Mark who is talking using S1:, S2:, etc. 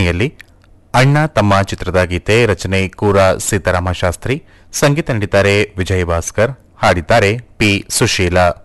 S1: ಧ್ವನಿಯಲ್ಲಿ ಅಣ್ಣ ತಮ್ಮ ಚಿತ್ರದ ಗೀತೆ. ರಚನೆ ಕೂರ ಸೀತಾರಾಮ ಶಾಸ್ತ್ರಿ. ಸಂಗೀತ ನೀಡಿದ್ದಾರೆ ವಿಜಯ್ ಭಾಸ್ಕರ್. ಹಾಡಿದ್ದಾರೆ ಪಿ ಸುಶೀಲಾ.